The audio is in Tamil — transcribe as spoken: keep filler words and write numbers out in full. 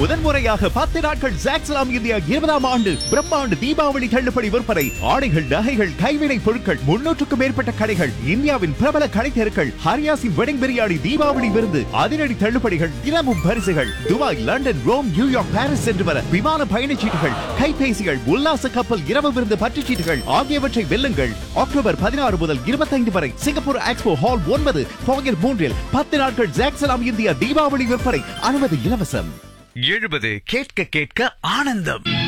முதன்முறையாக பத்து நாட்கள் ஜாக்ஸ்லாம் இந்தியா இருபதாம் ஆண்டு பிரம்மாண்டு தீபாவளி தள்ளுபடி விற்பனை. ஆடைகள், நகைகள், கைவினை பொருட்கள், முன்னூற்றுக்கும் மேற்பட்ட கடைகள், இந்தியாவின் பிரபல கடை தெருக்கள், ஹரியாசின் வெட்டிங் பிரியாணி, தீபாவளி விருந்து, அதிரடி தள்ளுபடிகள், தினமும் பரிசுகள். Dubai, London, Rome, New York, Paris சென்று வர விமான பயணச்சீட்டுகள், கைபேசிகள், உல்லாச கப்பல் இரவு விருந்து பற்றுச்சீட்டுகள் ஆகியவற்றை வெல்லுங்கள். அக்டோபர் பதினாறு முதல் இருபத்தைந்து வரை சிங்கப்பூர் எக்ஸ்போ ஹால் ஒன்பது பாகர் மூன்றில் பத்து நாட்கள் ஜாக்ஸ்லாம் இந்தியா தீபாவளி விற்பனை. அனுமதி இலவசம். எழுபது கேட்க கேட்க ஆனந்தம்.